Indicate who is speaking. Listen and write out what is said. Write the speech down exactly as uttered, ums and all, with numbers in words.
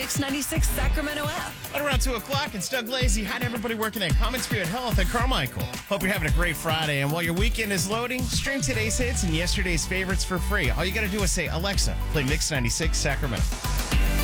Speaker 1: Mix ninety-six Sacramento app.
Speaker 2: At around two o'clock, it's Doug Lazy. Hi to everybody working at Common Spirit Health at Carmichael. Hope you're having a great Friday. And while your weekend is loading, stream today's hits and yesterday's favorites for free. All you got to do is say, Alexa, play Mix ninety-six Sacramento.